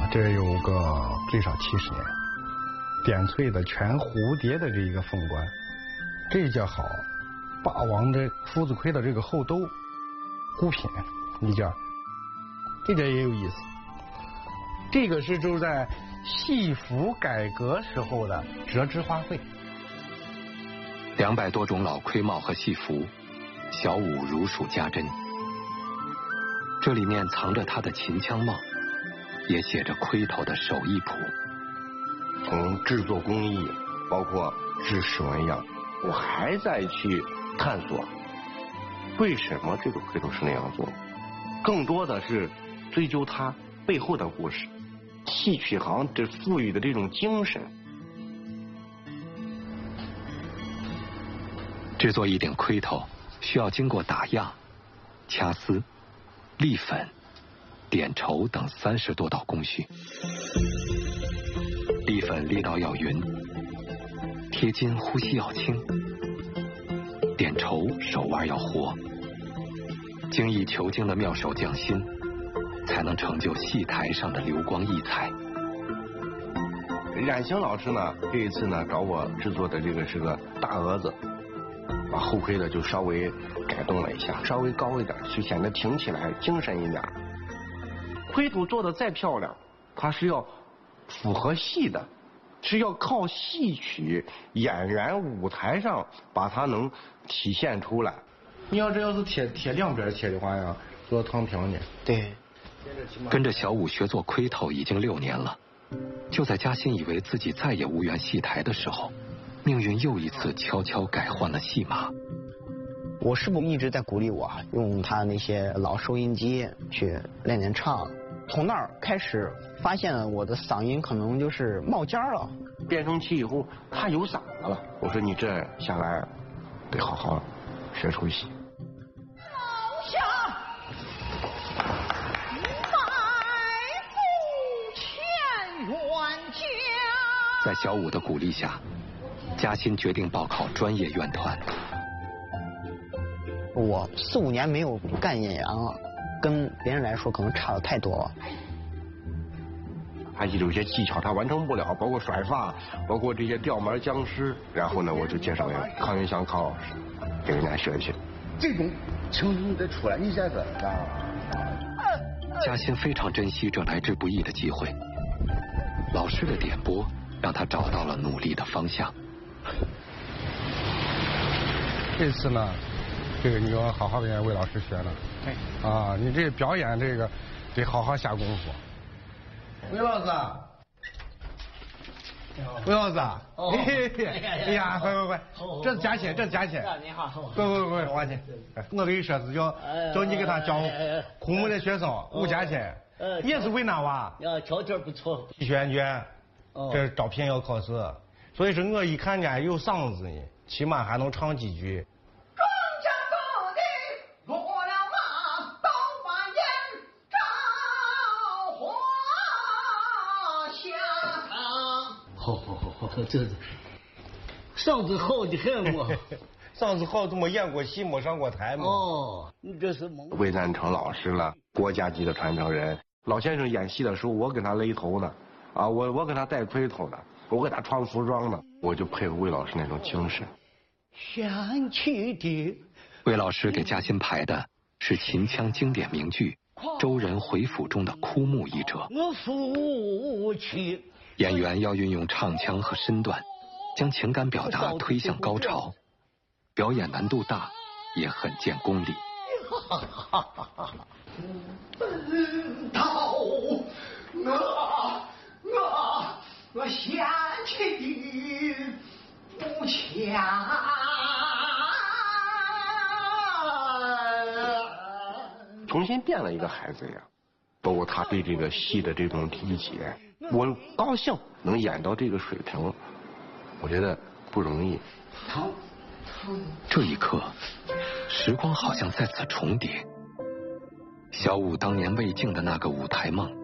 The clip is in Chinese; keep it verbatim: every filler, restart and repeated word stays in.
这有个最少七十年，点翠的全蝴蝶的这一个凤冠，这叫好。霸王的夫子盔的这个后兜，孤品一件，这件也有意思。这个是就是在戏服改革时候的折枝花卉。 两百多种老盔帽和戏服，小武如数家珍。这里面藏着他的秦腔帽，也写着盔头的手艺谱。 从制作工艺，包括制式纹样，我还在去探索为什么这个盔头是那样做，更多的是追究它背后的故事，戏曲行这赋予的这种精神。 制作一顶盔头需要经过打样、掐丝、沥粉、点绸等三十多道工序。沥粉力道要匀，贴金呼吸要轻，点绸手腕要活。精益求精的妙手匠心，才能成就戏台上的流光溢彩。 冉星老师呢，这一次呢找我制作的这个是个大蛾子，把后盔的就稍微改动了一下，稍微高一点，就显得挺起来精神一点。盔头做的再漂亮，它是要符合戏的，是要靠戏曲演员舞台上把它能体现出来。 你要这要是贴贴两边贴的话呀，做躺平的。 对。 跟着小武学做盔头已经六年了，就在嘉欣以为自己再也无缘戏台的时候，命运又一次悄悄改换了戏码。 我师傅一直在鼓励我用他那些老收音机去练练唱，从那儿开始发现我的嗓音可能就是冒尖了。 变声期以后，他有嗓子了。我说你这下来得好好学出戏。 老下，埋伏欠冤家。 在小武的鼓励下，嘉欣决定报考专业院团。 我四五年没有干演员了，跟别人来说可能差的太多了。 他有些技巧他完成不了，包括甩发，包括这些吊门僵尸。然后呢，我就介绍给康云祥康老师，给人家学一学。 这种情形得出来，你现在啊。 嘉欣非常珍惜这来之不易的机会，老师的点拨让他找到了努力的方向。 这次呢，这个你要好好跟魏老师学了。哎。啊，你这表演这个得好好下功夫。魏老师，魏老师，哎呀，快快快，这是嘉欣，这是嘉欣。 你好。 快快快，王姐，我给你说是叫叫你给他教空木的学生吴嘉欣，也是渭南娃。 呀，条件不错。 体选卷，这招聘要考试，所以说我一看见有嗓子呢，起码还能唱几句。 好好好好，这嗓子好的很嘛。 嗓子好，怎么演过戏，没上过台嘛？ 哦，你这是蒙。 魏南成老师了，国家级的传承人。老先生演戏的时候，我跟他勒头呢，啊，我我给他戴盔头呢，我给他穿服装呢，我就佩服魏老师那种精神。 想起的。 魏老师给嘉欣排的是秦腔经典名剧《周人回府》中的枯木一折。 我夫妻。 演员要运用唱腔和身段，将情感表达推向高潮，表演难度大，也很见功力。 本头我我我想起的不强。 重新变了一个孩子呀，包括他对这个戏的这种理解。我高兴能演到这个水平，我觉得不容易。 这一刻，时光好像在此重叠。小武当年未竟的那个舞台梦，